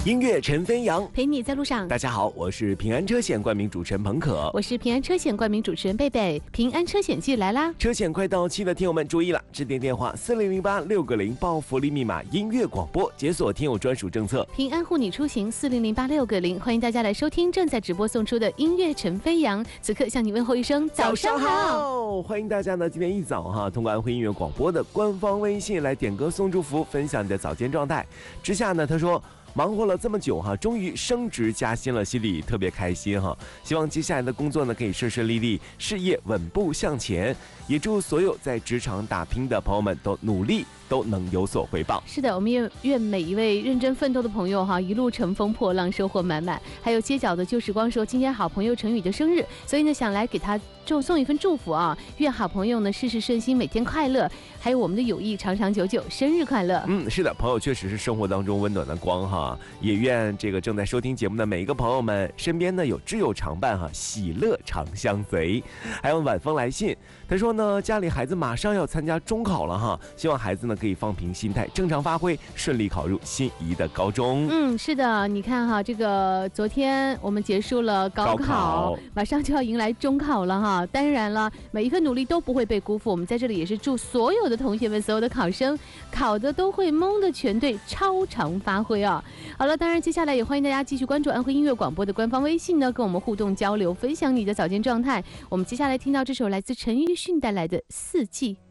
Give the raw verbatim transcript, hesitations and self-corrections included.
音乐陈飞扬， 陪你在路上。 大家好，我是平安车险冠名主持人彭可， 我是平安车险冠名主持人贝贝。平安车险季来啦！ 车险快到期的听友们注意了，致电电话四零零八六个零报福利密码音乐广播，解锁听友专属政策。 平安护你出行四零零八六个零，欢迎大家来收听正在直播送出的音乐陈飞扬。此刻向你问候一声早上好， 欢迎大家呢今天一早哈，通过安徽音乐广播的官方微信来点歌送祝福，分享你的早间状态。之下呢，他说。忙活了这么久哈，终于升职加薪了，心里特别开心哈。希望接下来的工作呢可以顺顺利利，事业稳步向前。也祝所有在职场打拼的朋友们都努力，都能有所回报。 是的，我们也愿每一位认真奋斗的朋友哈，一路乘风破浪，收获满满。还有街角的旧时光说，今天好朋友陈宇的生日，所以呢想来给他就送一份祝福啊，愿好朋友呢事事顺心，每天快乐。还有我们的友谊长长久久，生日快乐。 嗯，是的，朋友确实是生活当中温暖的光哈。也愿这个正在收听节目的每一个朋友们身边呢有挚友常伴哈，喜乐常相随。还有晚风来信，他说呢家里孩子马上要参加中考了哈，希望孩子呢可以放平心态，正常发挥，顺利考入心仪的高中。 嗯，是的，你看哈，这个昨天我们结束了高考， 高考马上就要迎来中考了哈。当然了，每一份努力都不会被辜负，我们在这里也是祝所有的同学们、所有的考生考的都会蒙的全对，超常发挥啊！好了，当然接下来也欢迎大家继续关注安徽音乐广播的官方微信呢，跟我们互动交流，分享你的早间状态。我们接下来听到这首来自陈奕迅带来的《四季》。